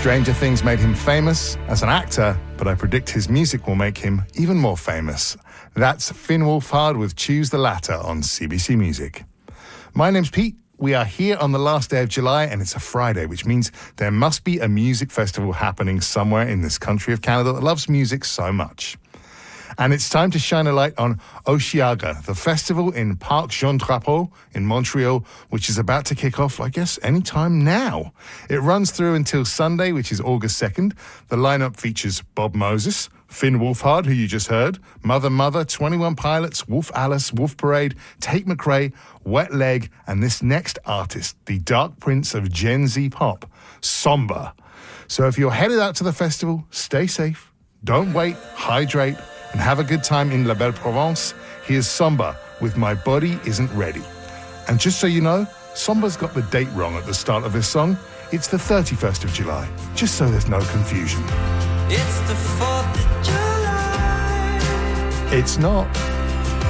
Stranger Things made him famous as an actor, but I predict his music will make him even more famous. That's Finn Wolfhard with Choose the Latter on CBC Music. My name's Pete. We are here on the last day of July, and it's a Friday, which means there must be a music festival happening somewhere in this country of Canada that loves music so much. And it's time to shine a light on Osheaga, the festival in Parc Jean Drapeau in Montreal, which is about to kick off, I guess, any time now. It runs through until Sunday, which is August 2nd. The lineup features Bob Moses, Finn Wolfhard, who you just heard, Mother, 21 Pilots, Wolf Alice, Wolf Parade, Tate McRae, Wet Leg, and this next artist, the dark prince of Gen Z pop, Somba. So if you're headed out to the festival, stay safe, don't wait, hydrate, and have a good time in La Belle Provence. Here's Somba with My Body Isn't Ready. And just so you know, Somba's got the date wrong at the start of his song. It's the 31st of July, just so there's no confusion. It's the 4th of July. It's not.